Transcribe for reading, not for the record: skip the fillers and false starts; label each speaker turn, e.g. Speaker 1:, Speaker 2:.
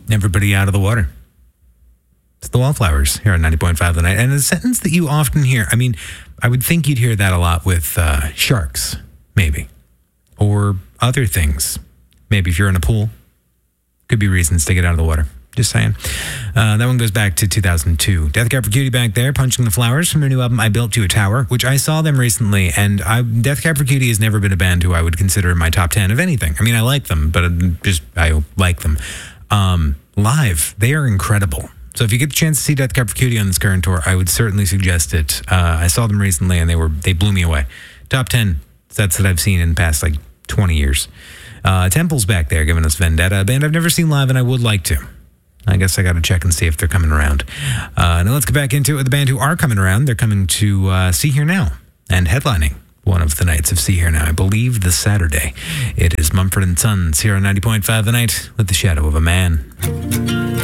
Speaker 1: everybody out of the water. It's the Wallflowers here on 90.5 The Night. And a sentence that you often hear, I mean, I would think you'd hear that a lot with sharks, maybe, or other things. Maybe if you're in a pool, could be reasons to get out of the water. Just saying. That one goes back to 2002. Death Cab for Cutie back there, Punching the Flowers from their new album, I Built You a Tower, which I saw them recently, and Death Cab for Cutie has never been a band who I would consider in my top 10 of anything. I mean, I like them, but I like them. Live, they are incredible. So if you get the chance to see Death Cab for Cutie on this current tour, I would certainly suggest it. I saw them recently, and they blew me away. Top 10 sets that I've seen in the past, 20 years. Temple's back there giving us Vendetta, a band I've never seen live, and I would like to. I guess I got to check and see if they're coming around. Now let's get back into it with the band who are coming around. They're coming to See Here Now and headlining one of the nights of See Here Now. I believe this Saturday. It is Mumford & Sons here on 90.5 The Night with The Shadow of a Man.